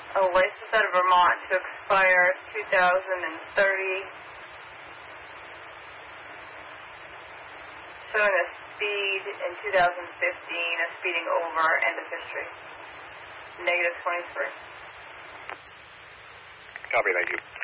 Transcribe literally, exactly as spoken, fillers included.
A license out of Vermont to expire two thousand thirty. Showing a speed in two thousand fifteen, a speeding over, end of history. Negative twenty-three. Copy, thank you.